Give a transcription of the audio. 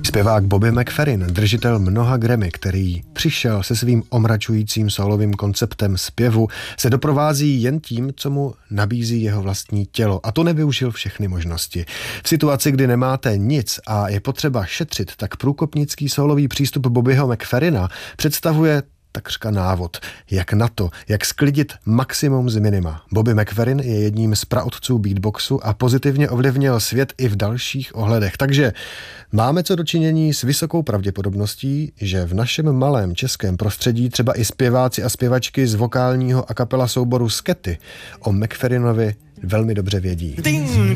Zpěvák Bobby McFerrin, držitel mnoha Grammy, který přišel se svým omračujícím solovým konceptem zpěvu, se doprovází jen tím, co mu nabízí jeho vlastní tělo. A to nevyužil všechny možnosti. V situaci, kdy nemáte nic a je potřeba šetřit, tak průkopnický solový přístup Bobbyho McFerrina představuje takřka návod, jak na to, jak sklidit maximum z minima. Bobby McFerrin je jedním z praotců beatboxu a pozitivně ovlivnil svět i v dalších ohledech. Takže máme co dočinění s vysokou pravděpodobností, že v našem malém českém prostředí třeba i zpěváci a zpěvačky z vokálního a kapela souboru Skety o McFerrinovi velmi dobře vědí.